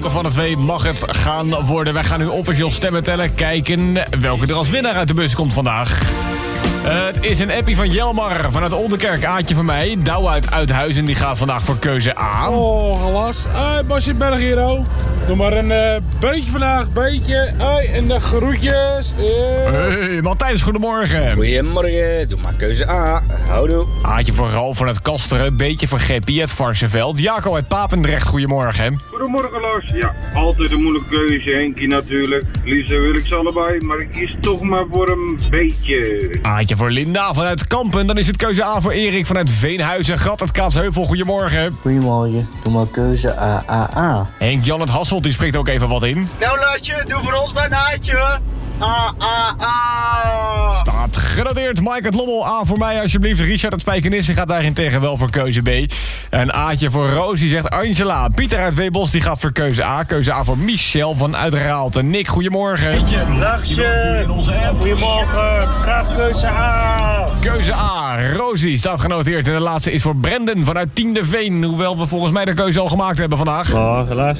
Welke van de twee mag het gaan worden? Wij gaan nu officieel stemmen tellen. Kijken welke er als winnaar uit de bus komt vandaag. Het is een appie van Jelmar vanuit Oldenkerk. Aatje van mij. Douwe uit Uithuizen die gaat vandaag voor keuze A. Oh, halas. Basje Berg hier, oh. Doe maar een beetje vandaag, beetje. En de groetjes. Hey, Matthijs, goedemorgen. Goedemorgen, doe maar keuze A. Houdoe. Aatje voor Ralf vanuit Kasteren. Beetje voor Geppie uit Varsenveld. Jaco uit Papendrecht, goedemorgen. Goedemorgen Lars. Ja, altijd een moeilijke keuze. Henkie natuurlijk. Liefst wil ik ze allebei, maar ik kies toch maar voor een beetje. Aatje voor Linda vanuit Kampen. Dan is het keuze A voor Erik vanuit Veenhuizen. Gat uit Kaatsheuvel, goedemorgen. Goedemorgen, doe maar keuze A. Henk Jan uit Hasselt, die spreekt ook even wat in. Nou Larsje, doe voor ons maar een Aatje. Staat genoteerd. Mike uit Lommel, A voor mij alsjeblieft. Richard uit Spijkenisse gaat daarin tegen wel voor keuze B. En Aatje voor Roos, die zegt Angela. Pieter uit Weebos, die gaat voor keuze A. Keuze A voor Michel vanuit Raalte. Nick, goedemorgen. Larsje, goedemorgen. Graag keuze A. Keuze A. Rosie staat genoteerd. En de laatste is voor Brendan vanuit Tiendeveen. Hoewel we volgens mij de keuze al gemaakt hebben vandaag. Oh, helaas.